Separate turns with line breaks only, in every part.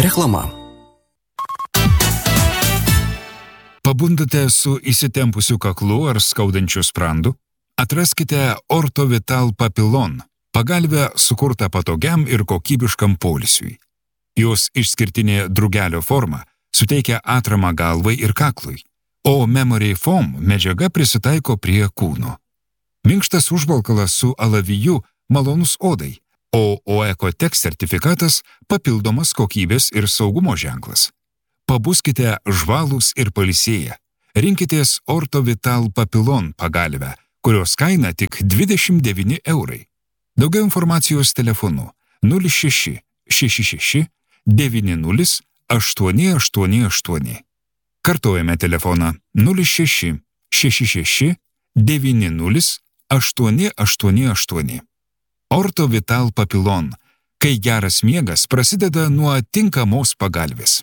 Reklama.
Pabundate su įsitempusiu kaklu ar skaudančiu sprandu? Atraskite Ortovital Papillon, pagalvę sukurtą patogiam ir kokybiškam poilsiui. Jos išskirtinė drugelio forma suteikia atramą galvai ir kaklui, o Memory Foam medžiaga prisitaiko prie kūno. Minkštas užvalkalas su alaviju malonus odai, o OECOTEX sertifikatas papildomas kokybės ir saugumo ženklas. Pabuskite žvalūs ir pailsėję. Rinkitės Ortovital Papillon pagalvę, kurios kaina tik 29 eurai. Daugiau informacijos telefonu 06 66 90 888. Kartojame telefoną 06 66 90 888. Ortovital Papillon, kai geras miegas prasideda nuo tinkamos pagalvės.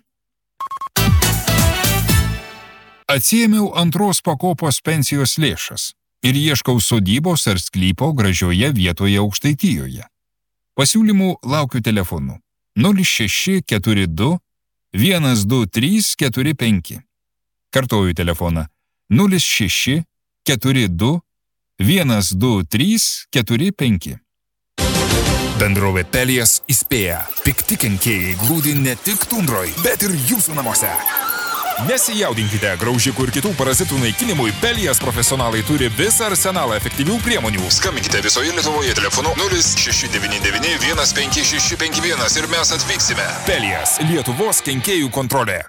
Atsiėmiau antros pakopos pensijos lėšas ir ieškau sodybos ar sklypo gražioje vietoje Aukštaitijoje. Pasiūlymų laukiu telefonu 0642 12345. Kartoju telefoną 0642 12345.
Bendrovė Pelias įspėja, pikti kenkėjai glūdi ne tik tundroj, bet ir jūsų namuose. Nesijaudinkite, graužikų ir kitų parazitų naikinimui Pelias profesionalai turi visą arsenalą efektyvių priemonių. Skambinkite visoje Lietuvoje telefonu 0699 15651 ir mes atvyksime. Pelias, Lietuvos kenkėjų kontrolė.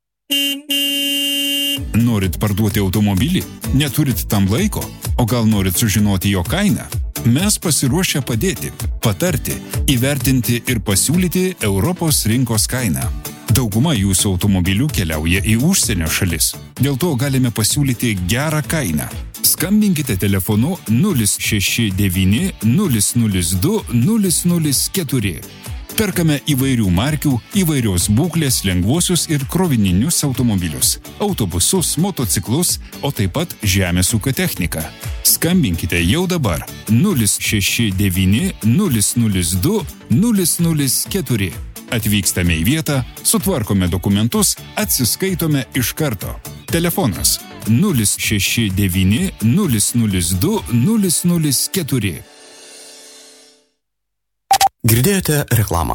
Norit parduoti automobilį? Neturit tam laiko? O gal norit sužinoti jo kainą? Mes pasiruošę padėti, patarti, įvertinti ir pasiūlyti Europos rinkos kainą. Dauguma jūsų automobilių keliauja į užsienio šalis. Dėl to galime pasiūlyti gerą kainą. Skambinkite telefonu 069 002 004. Perkame įvairių markių, įvairios būklės lengvuosius ir krovininius automobilius, autobusus, motociklus, o taip pat žemės ūkio techniką. Skambinkite jau dabar 069 002 004. Atvykstame į vietą, sutvarkome dokumentus, atsiskaitome iš karto. Telefonas 069 002 004.
Girdėjote reklamą.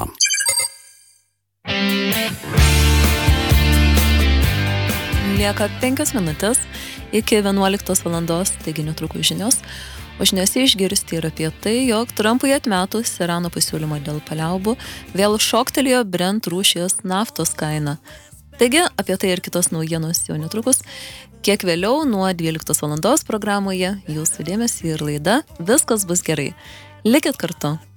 Lieka 5 minutės iki 11 valandos, taigi netrukus žinios. O žiniose išgirsti ir apie tai, jog Trumpui atmetus Irano pasiūlymą dėl paliaubų vėl šoktelėjo Brent rūšies naftos kaina. Taigi apie tai ir kitos naujienos jau netrukus. Kiek vėliau nuo 12 valandos programoje jūsų dėmesį ir laida Viskas bus gerai. Likit kartu.